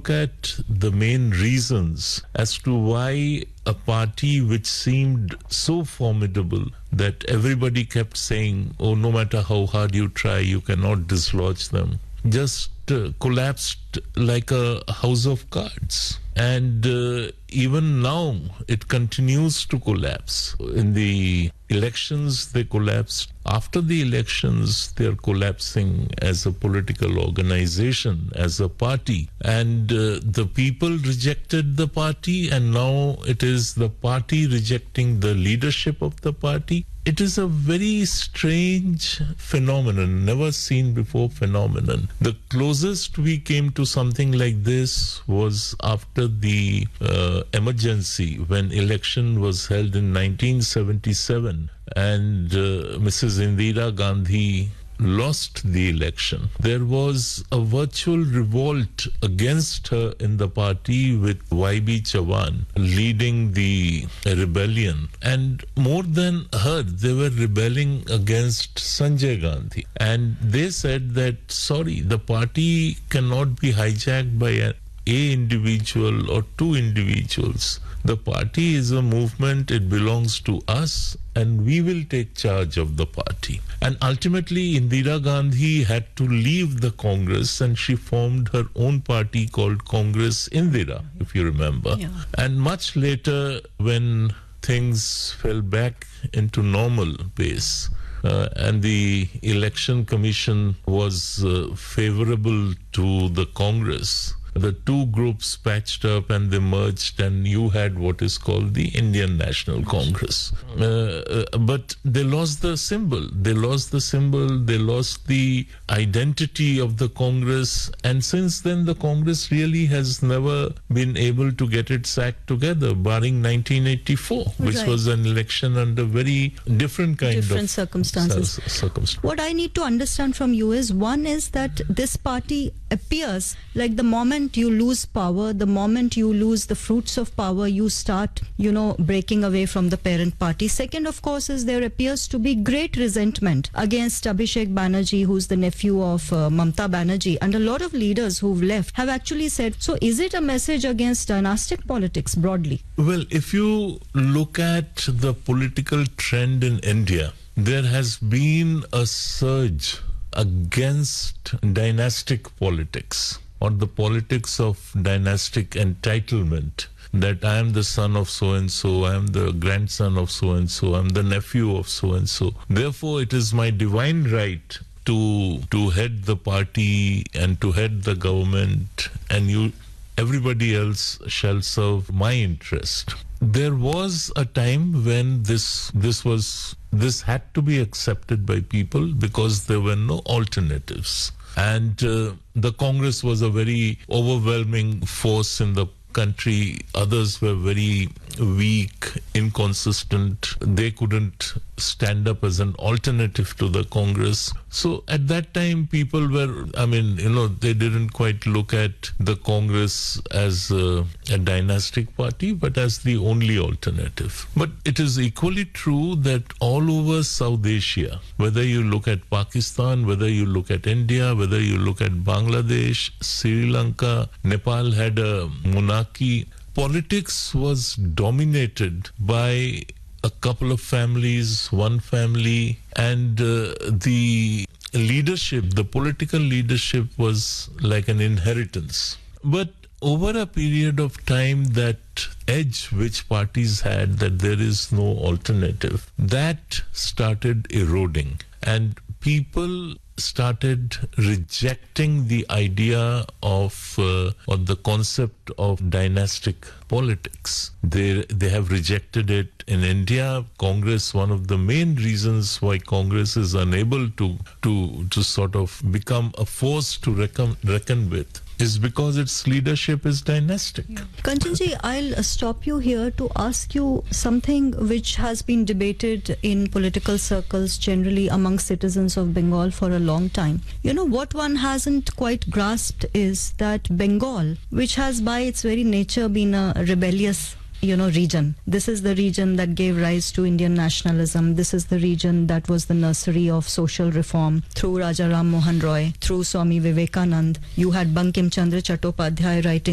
look at the main reasons as to why a party which seemed so formidable that everybody kept saying, oh, no matter how hard you try, you cannot dislodge them, just collapsed like a house of cards. And even now, it continues to collapse. In the elections, they collapsed. After the elections, they're collapsing as a political organization, as a party. And the people rejected the party, and now it is the party rejecting the leadership of the party. It is a very strange phenomenon, never seen before phenomenon. The closest we came to something like this was after the emergency, when election was held in 1977, and Mrs. Indira Gandhi lost the election. There was a virtual revolt against her in the party, with YB Chavan leading the rebellion. And more than her, they were rebelling against Sanjay Gandhi. And they said that, sorry, the party cannot be hijacked by a individual or two individuals. The party is a movement, it belongs to us, and we will take charge of the party. And ultimately, Indira Gandhi had to leave the Congress, and she formed her own party called Congress Indira, if you remember. Yeah. And much later, when things fell back into normal pace, and the election commission was favorable to the Congress, the two groups patched up and they merged, and you had what is called the Indian National Congress. But they lost the symbol. They lost the identity of the Congress. And since then, the Congress really has never been able to get its act together, barring 1984, which was an election under very different circumstances. What I need to understand from you is, one is that this party appears like the moment you lose power, the moment you lose the fruits of power, you start, breaking away from the parent party. Second, of course, is there appears to be great resentment against Abhishek Banerjee, who's the nephew of Mamta Banerjee, and a lot of leaders who've left have actually said, so is it a message against dynastic politics broadly? Well, if you look at the political trend in India, there has been a surge against dynastic politics, or the politics of dynastic entitlement, that I am the son of so-and-so, I am the grandson of so-and-so, I am the nephew of so-and-so. Therefore, it is my divine right to head the party and to head the government, and everybody else shall serve my interest. There was a time when this had to be accepted by people because there were no alternatives. And the Congress was a very overwhelming force in the country. Others were very weak, inconsistent. They couldn't stand up as an alternative to the Congress. So at that time, people were, they didn't quite look at the Congress as a dynastic party, but as the only alternative. But it is equally true that all over South Asia, whether you look at Pakistan, whether you look at India, whether you look at Bangladesh, Sri Lanka, Nepal had a monarchy, politics was dominated by a couple of families, one family, and the leadership, the political leadership was like an inheritance. But over a period of time, that edge which parties had, that there is no alternative, that started eroding, and people started rejecting the idea of or the concept of dynastic politics. They have rejected it in India. Congress, one of the main reasons why Congress is unable to sort of become a force to reckon with is because its leadership is dynastic. Kanchanji, I'll stop you here to ask you something which has been debated in political circles generally among citizens of Bengal for a long time. What one hasn't quite grasped is that Bengal, which has by its very nature been a rebellious region. This is the region that gave rise to Indian nationalism. This is the region that was the nursery of social reform through Raja Ram Mohan Roy, through Swami Vivekanand. You had Bankim Chandra Chattopadhyay writing